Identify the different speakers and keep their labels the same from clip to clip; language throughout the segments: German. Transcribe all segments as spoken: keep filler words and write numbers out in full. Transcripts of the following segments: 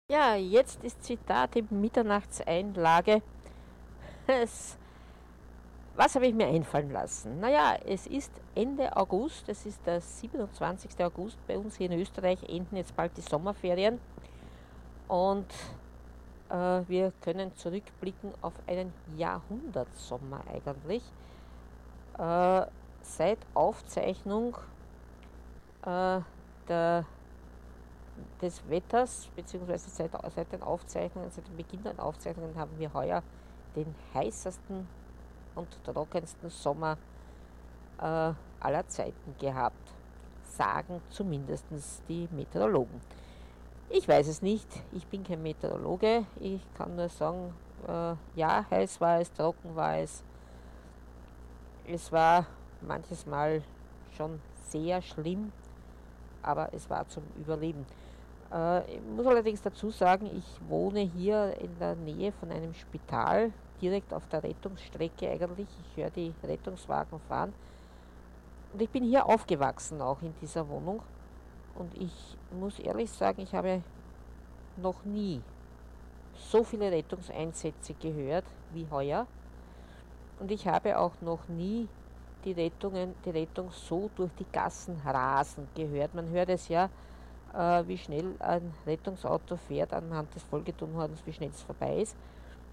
Speaker 1: Ja, jetzt ist Zitat in Mitternachtseinlage. Es, was habe ich mir einfallen lassen? Naja, es ist Ende August, es ist der siebenundzwanzigste August, bei uns hier in Österreich enden jetzt bald die Sommerferien und äh, wir können zurückblicken auf einen Jahrhundertsommer eigentlich. Äh, seit Aufzeichnung äh, der, des Wetters, beziehungsweise seit, seit den Aufzeichnungen, seit dem Beginn der Aufzeichnungen haben wir heuer den heißesten und trockensten Sommer äh, aller Zeiten gehabt, sagen zumindest die Meteorologen. Ich weiß es nicht, ich bin kein Meteorologe, ich kann nur sagen, äh, ja, heiß war es, trocken war es, es war manches Mal schon sehr schlimm, aber es war zum Überleben. Äh, ich muss allerdings dazu sagen, ich wohne hier in der Nähe von einem Spital, direkt auf der Rettungsstrecke eigentlich. Ich höre die Rettungswagen fahren. Und ich bin hier aufgewachsen, auch in dieser Wohnung. Und ich muss ehrlich sagen, ich habe noch nie so viele Rettungseinsätze gehört wie heuer. Und ich habe auch noch nie die Rettungen, die Rettung so durch die Gassen rasen gehört. Man hört es ja, äh, wie schnell ein Rettungsauto fährt anhand des Folgetonhorns, wie schnell es vorbei ist.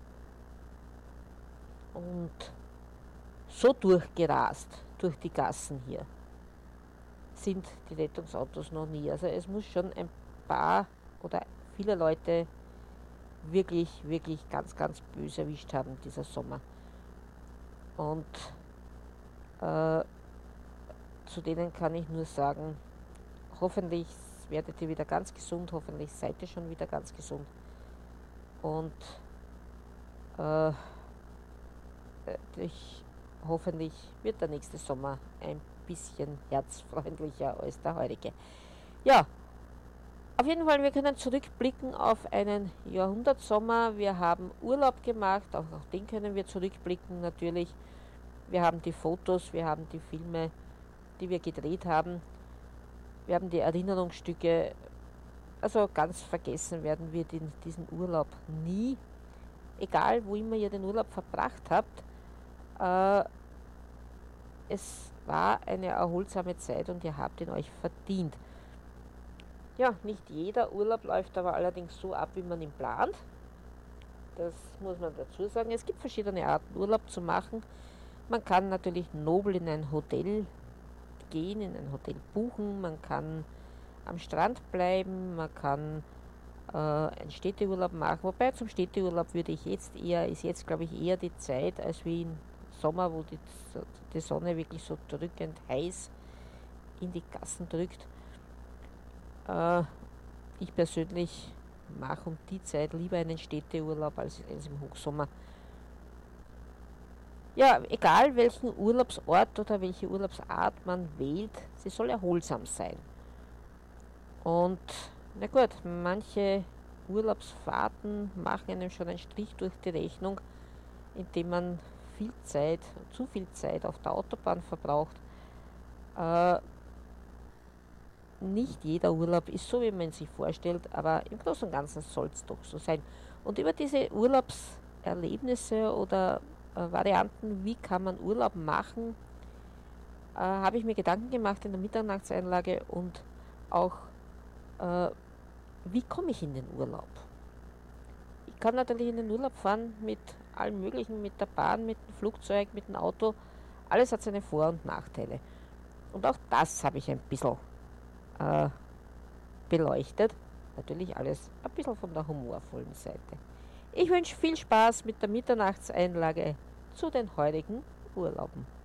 Speaker 1: Und so durchgerast durch die Gassen hier sind die Rettungsautos noch nie. Also es muss schon ein paar oder viele Leute wirklich, wirklich ganz, ganz böse erwischt haben, dieser Sommer. Und äh, zu denen kann ich nur sagen, hoffentlich werdet ihr wieder ganz gesund, hoffentlich seid ihr schon wieder ganz gesund. Und äh, ich, hoffentlich wird der nächste Sommer ein bisschen herzfreundlicher als der heutige. Ja, auf jeden Fall, wir können zurückblicken auf einen Jahrhundertsommer. Wir haben Urlaub gemacht, auch auf den können wir zurückblicken natürlich. Wir haben die Fotos, wir haben die Filme, die wir gedreht haben. Wir haben die Erinnerungsstücke. Also ganz vergessen werden wir den, diesen Urlaub nie. Egal, wo immer ihr den Urlaub verbracht habt. Äh, es war eine erholsame Zeit und ihr habt ihn euch verdient. Ja, nicht jeder Urlaub läuft aber allerdings so ab, wie man ihn plant. Das muss man dazu sagen. Es gibt verschiedene Arten, Urlaub zu machen. Man kann natürlich nobel in ein Hotel gehen, in ein Hotel buchen. Man kann am Strand bleiben. Man kann äh, einen Städteurlaub machen. Wobei zum Städteurlaub würde ich jetzt eher, ist jetzt glaube ich eher die Zeit, als wie im Sommer, wo die, die Sonne wirklich so drückend heiß in die Gassen drückt. Äh, ich persönlich mache um die Zeit lieber einen Städteurlaub als, als im Hochsommer. Ja, egal welchen Urlaubsort oder welche Urlaubsart man wählt, sie soll erholsam sein. Und na gut, manche Urlaubsfahrten machen einem schon einen Strich durch die Rechnung, indem man viel Zeit, zu viel Zeit auf der Autobahn verbraucht. Äh, nicht jeder Urlaub ist so, wie man sich vorstellt, aber im Großen und Ganzen soll es doch so sein. Und über diese Urlaubserlebnisse oder äh, Varianten, wie kann man Urlaub machen, äh, habe ich mir Gedanken gemacht in der Mitternachtseinlage und auch, äh, wie komme ich in den Urlaub? Ich kann natürlich in den Urlaub fahren mit allem Möglichen, mit der Bahn, mit dem Flugzeug, mit dem Auto. Alles hat seine Vor- und Nachteile. Und auch das habe ich ein bisschen äh, beleuchtet. Natürlich alles ein bisschen von der humorvollen Seite. Ich wünsche viel Spaß mit der Mitternachtseinlage zu den heutigen Urlauben.